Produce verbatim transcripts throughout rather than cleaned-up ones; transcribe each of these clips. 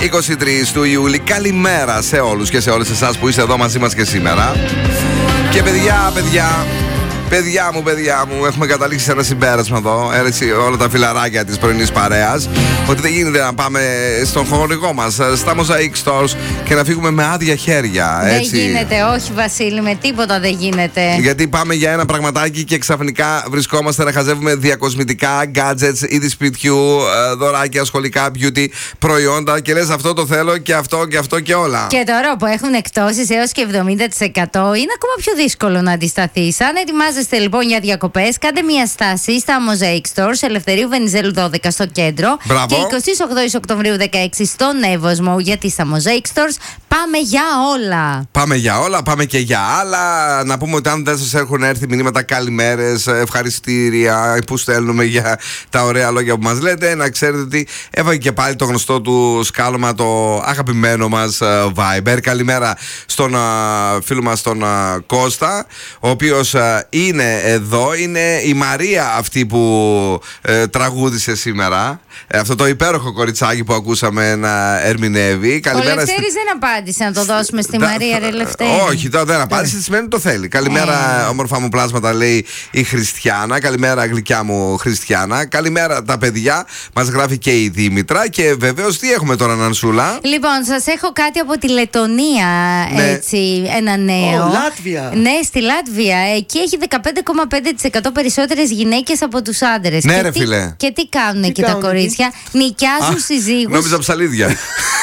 είκοσι τρεις του Ιούλη. Καλημέρα σε όλους και σε όλες εσάς που είστε εδώ μαζί μας και σήμερα. Και παιδιά, παιδιά, παιδιά μου, παιδιά μου, έχουμε καταλήξει σε ένα συμπέρασμα εδώ. Έτσι, όλα τα φιλαράκια της πρωινής παρέας. Ότι δεν γίνεται να πάμε στον χωρικό μας, στα Mosaic Stores και να φύγουμε με άδεια χέρια. Δεν έτσι. γίνεται, όχι Βασίλη, με τίποτα δεν γίνεται. Γιατί πάμε για ένα πραγματάκι και ξαφνικά βρισκόμαστε να χαζεύουμε διακοσμητικά, gadgets, είδη σπιτιού, δωράκια, σχολικά, beauty, προϊόντα. Και λες αυτό το θέλω και αυτό και αυτό και όλα. Και τώρα που έχουν εκτόσεις έως και εβδομήντα τοις εκατό είναι ακόμα πιο δύσκολο να αντισταθείς. Αν ετοιμάζεστε λοιπόν για διακοπές, κάντε μια στάση στα Mosaic Stores, Ελευθερίου Βενιζέλου δώδεκα στο κέντρο. Μπράβο. Και εικοστή όγδοη Οκτωβρίου δεκαέξι στον Εύωσμο, γιατί στα Mosaic Stores πάμε για όλα. Πάμε για όλα, πάμε και για άλλα. Να πούμε ότι αν δεν σας έχουν έρθει μηνύματα καλημέρες, ευχαριστήρια που στέλνουμε για τα ωραία λόγια που μας λέτε, να ξέρετε ότι έβαγε και πάλι το γνωστό του σκάλωμα, το αγαπημένο μας Viber. Καλημέρα στον φίλο μας τον Κώστα, ο οποίος είναι εδώ. Είναι η Μαρία αυτή που ε, τραγούδισε σήμερα. Ε, αυτό το υπέροχο κοριτσάκι που ακούσαμε να ερμηνεύει. Καλημέρα. Ο Λευτέρης δεν απάντησε να το δώσουμε στη Δα... Μαρία, ρε Λευτέρη. Όχι, το, δεν απάντησε, τι σημαίνει το θέλει. Καλημέρα, ε. όμορφα μου πλάσματα, λέει η Χριστιανά. Καλημέρα, γλυκιά μου Χριστιανά. Καλημέρα τα παιδιά. Μας γράφει και η Δήμητρα. Και βεβαίως τι έχουμε τώρα, Νανσούλα? Λοιπόν, σας έχω κάτι από τη Λετονία, ναι. έτσι, ένα νέο. Oh, Λάτβια. Ναι, στη Λάτβια. Εκεί έχει δεκαπέντε κόμμα πέντε τοις εκατό περισσότερες γυναίκες από τους άντρες. Ναι, και ρε τι, φίλε. Και τι κάνουν Τι εκεί κάνουν, τα κορίτσια? Νοικιάζουν συζύγους. Νόμιζα ψαλίδια.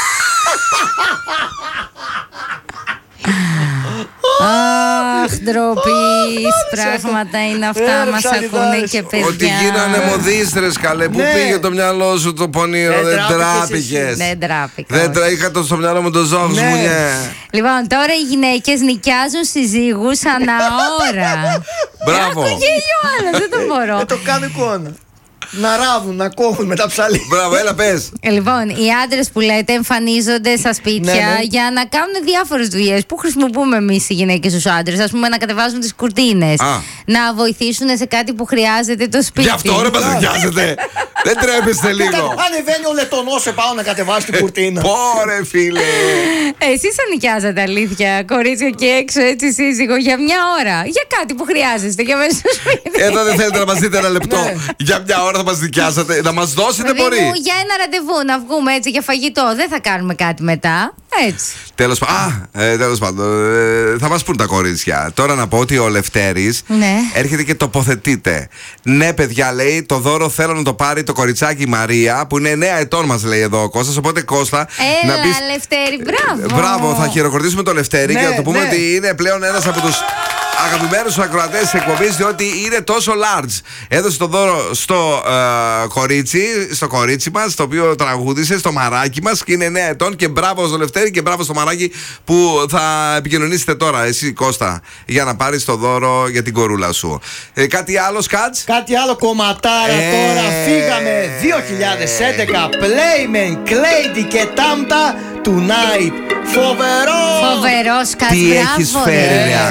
Αχ, ντροπή. Πράγματα είναι αυτά. Μας ακούνε και παιδιά. Ότι γίνανε μοδίστρες, καλέ. Πού Ναι. πήγε το μυαλό σου το πονήρο? Δεν Δεν τράπηκες τράπηκες. Δεν τράπηκα. Δεν όχι. τρα... Είχα το στο μυαλό μου το ζώος Ναι. μου, ναι. Λοιπόν, τώρα οι γυναίκες νοικιάζουν συζύγους ανά ώρα. Μπράβο. Άκου γέλιο άλλο, δεν το μπορώ. Δεν το κάνω εικόνα. Να ράβουν, να κόβουν με τα ψαλίδια. Μπράβο, έλα πες. Ε, Λοιπόν, οι άντρες που λέτε εμφανίζονται στα σπίτια Ναι, ναι. για να κάνουν διάφορες δουλειές που χρησιμοποιούμε εμείς οι γυναίκες στους άντρες. Ας πούμε, να κατεβάζουν τις κουρτίνες, Α. να βοηθήσουν σε κάτι που χρειάζεται το σπίτι. Γι' αυτό ρε μας νοικιάζετε. Δεν τρέπεστε λίγο. Ανεβαίνει ο Λετωνός επάνω να κατεβάσει την κουρτίνα. Πόρε φίλε. Εσείς θα νοικιάζετε, αλήθεια, κορίτσια και έξω έτσι σύζυγο για μια ώρα. Για κάτι που χρειάζεστε, για μέσα στο σπίτι. Εδώ δεν θέλετε να μας δείτε ένα λεπτό. Ναι. Για μια ώρα θα μας νοικιάσετε. Να μας δώσετε Παιδί μπορεί. μου, για ένα ραντεβού να βγούμε έτσι για φαγητό. Δεν θα κάνουμε κάτι μετά. Έτσι. Τέλος πάντων. Α, ε, τέλος πάντων. Ε, θα μας πούν τα κορίτσια. Τώρα να πω ότι ο Λευτέρης Ναι. έρχεται και τοποθετείται. Ναι, παιδιά, λέει, το δώρο θέλω να το πάρει το κοριτσάκι Μαρία, που είναι εννέα ετών, μας λέει εδώ ο Κώστας. Οπότε Κώστα. Έλα, να πεις... Λευτέρη, μπράβο. Μπράβο, θα χειροκροτήσουμε τον Λευτέρη Ναι, και να του πούμε ναι. ότι είναι πλέον ένας από τους αγαπημένους ακροατές της εκπομπής, διότι είναι τόσο large. Έδωσε το δώρο στο ε, κορίτσι, στο κορίτσι μας, το οποίο τραγούδισε, στο μαράκι μας και είναι εννέα ετών. Και μπράβο στο Λευτέρη και μπράβο στο μαράκι που θα επικοινωνήσετε τώρα, εσύ Κώστα, για να πάρεις το δώρο για την κορούλα σου. Ε, κάτι άλλο, Σκάτς? Κάτι άλλο κομματάρα Ε. τώρα. Φύγαμε δύο χιλιάδες έντεκα. Playmen, Clady και Tamta Tonight. Φοβερό! Φοβερός, Κάτς, Τι μπράβο, έχεις ρε. φέρει, ρε.